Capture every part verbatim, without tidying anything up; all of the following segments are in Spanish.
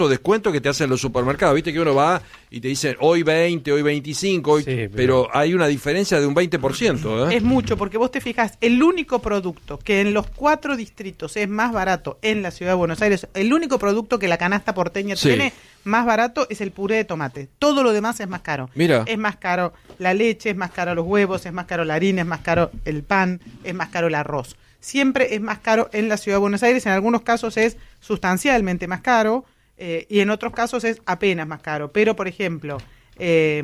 descuento que te hacen los supermercados, viste que uno va y te dicen hoy veinte, hoy veinticinco, hoy... Sí, pero... pero hay una diferencia de un veinte por ciento, ¿eh? Es mucho, porque vos te fijas, el único producto que en los cuatro distritos es más barato en la ciudad de Buenos Aires, el único producto que la canasta porteña sí. tiene más barato es el puré de tomate. Todo lo demás es más caro. Mira. Es más caro la leche, es más caro los huevos, es más caro la harina, es más caro el pan, es más caro el arroz. Siempre es más caro en la ciudad de Buenos Aires, en algunos casos es sustancialmente más caro, Eh, y en otros casos es apenas más caro. Pero, por ejemplo, eh,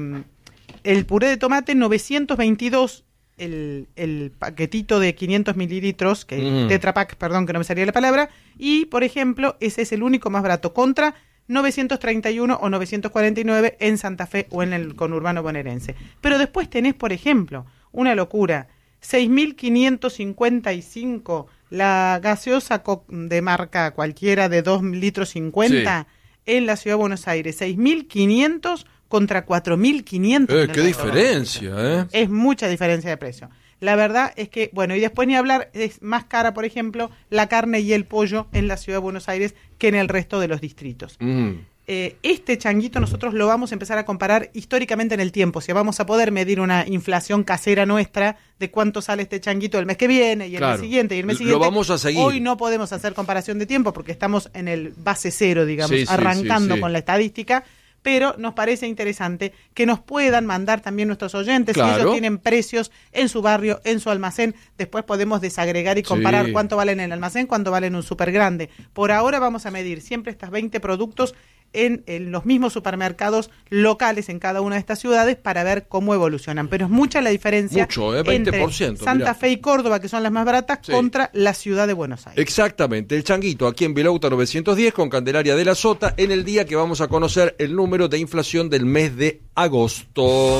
el puré de tomate, novecientos veintidós, el, el paquetito de quinientos mililitros, que mm. Tetra Pak, perdón, que no me salía la palabra, y, por ejemplo, ese es el único más barato, contra novecientos treinta y uno o novecientos cuarenta y nueve en Santa Fe o en el conurbano bonaerense. Pero después tenés, por ejemplo, una locura, seis mil quinientos cincuenta y cinco la gaseosa de marca cualquiera de dos litros cincuenta sí. en la ciudad de Buenos Aires, seis mil quinientos contra cuatro mil quinientos. Eh, ¡Qué diferencia! ¿eh? Es mucha diferencia de precio. La verdad es que, bueno, y después ni hablar, es más cara, por ejemplo, la carne y el pollo en la ciudad de Buenos Aires que en el resto de los distritos. Mm. Eh, este changuito nosotros lo vamos a empezar a comparar históricamente en el tiempo, o sea, vamos a poder medir una inflación casera nuestra de cuánto sale este changuito el mes que viene y el claro. mes siguiente y el mes siguiente. Lo vamos a seguir. Hoy no podemos hacer comparación de tiempo porque estamos en el base cero, digamos, sí, arrancando sí, sí, sí. con la estadística, pero nos parece interesante que nos puedan mandar también nuestros oyentes, claro. si ellos tienen precios en su barrio, en su almacén, después podemos desagregar y comparar sí. cuánto valen en el almacén, cuánto valen en un súper grande. Por ahora vamos a medir siempre estas veinte productos En, en los mismos supermercados locales en cada una de estas ciudades para ver cómo evolucionan. Pero es mucha la diferencia Mucho, ¿eh? veinte por ciento, entre Santa mirá. Fe y Córdoba, que son las más baratas, sí. contra la ciudad de Buenos Aires. Exactamente, el changuito aquí en Vilauta novecientos diez con Candelaria de la Sota en el día que vamos a conocer el número de inflación del mes de agosto.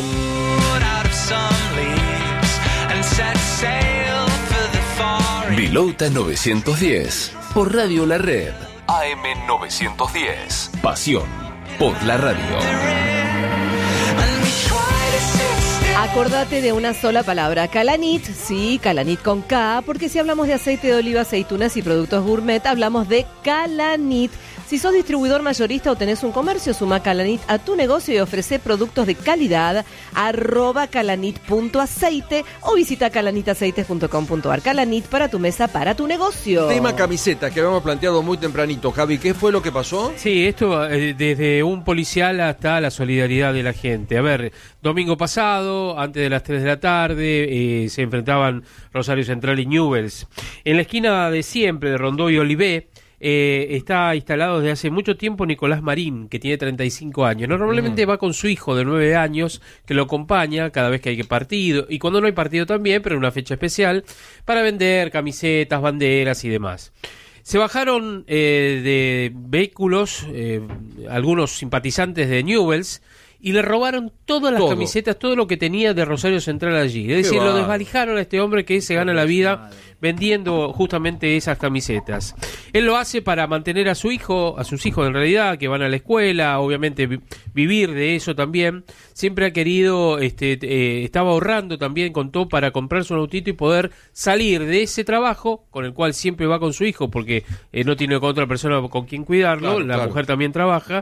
Vilauta novecientos diez por Radio La Red. A M novecientos diez. Pasión por la radio. Acordate de una sola palabra, Calanit, sí, Calanit con K, porque si hablamos de aceite de oliva, aceitunas y productos gourmet, hablamos de Calanit. Si sos distribuidor mayorista o tenés un comercio, suma Calanit a tu negocio y ofrece productos de calidad, arroba calanit.aceite o visita calanitaceites punto com punto ar. Calanit para tu mesa, para tu negocio. Tema camisetas que habíamos planteado muy tempranito. Javi, ¿qué fue lo que pasó? Sí, esto eh, desde un policial hasta la solidaridad de la gente. A ver, domingo pasado, antes de las tres de la tarde, eh, se enfrentaban Rosario Central y Newell's. En la esquina de siempre, de Rondó y Olivé, Eh, está instalado desde hace mucho tiempo Nicolás Marín, que tiene treinta y cinco años. Normalmente mm. va con su hijo de nueve años, que lo acompaña cada vez que hay partido, y cuando no hay partido también, pero en una fecha especial, para vender camisetas, banderas y demás. Se bajaron eh, de vehículos eh, algunos simpatizantes de Newell's y le robaron todas las todo. camisetas, todo lo que tenía de Rosario Central allí. Es Qué decir, va. lo desvalijaron a este hombre que se gana la vida vendiendo justamente esas camisetas. Él lo hace para mantener a su hijo, a sus hijos en realidad, que van a la escuela, obviamente vi- vivir de eso también. Siempre ha querido, este, eh, estaba ahorrando también, contó para comprarse un autito y poder salir de ese trabajo, con el cual siempre va con su hijo, porque eh, no tiene otra persona con quien cuidarlo, claro, la claro. mujer también trabaja.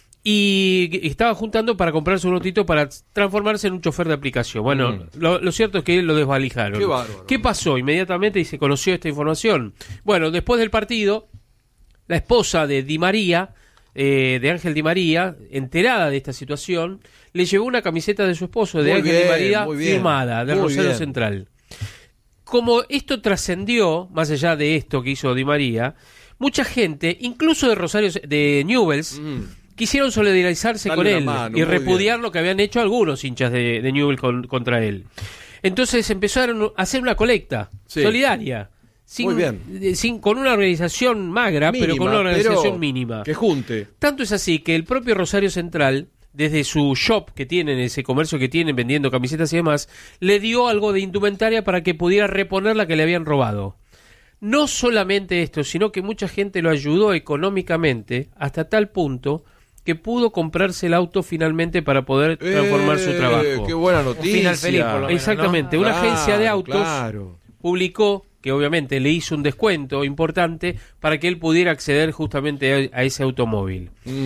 Y estaba juntando para comprarse un autito para transformarse en un chofer de aplicación. Bueno, mm. lo, lo cierto es que lo desvalijaron. Qué bárbaro. ¿Qué pasó? Inmediatamente y se conoció esta información. Bueno, después del partido, la esposa de Di María, eh, de Ángel Di María, enterada de esta situación, le llevó una camiseta de su esposo, de muy Ángel bien, Di María, firmada, de muy Rosario bien. Central. Como esto trascendió, más allá de esto que hizo Di María, mucha gente, incluso de Rosario, de Newell's, mm. quisieron solidarizarse Dale con él mano, y repudiar bien. lo que habían hecho algunos hinchas de, de Newell's con, contra él. Entonces empezaron a hacer una colecta sí. solidaria, sin, muy bien. sin, con una organización magra, mínima, pero con una organización mínima. Que junte. Tanto es así que el propio Rosario Central, desde su shop que tienen, ese comercio que tienen vendiendo camisetas y demás, le dio algo de indumentaria para que pudiera reponer la que le habían robado. No solamente esto, sino que mucha gente lo ayudó económicamente hasta tal punto que pudo comprarse el auto finalmente para poder transformar eh, su trabajo. ¡Qué buena noticia! Un final feliz, por lo menos, exactamente. ¿no? Una claro, agencia de autos claro. publicó que obviamente le hizo un descuento importante para que él pudiera acceder justamente a, a ese automóvil.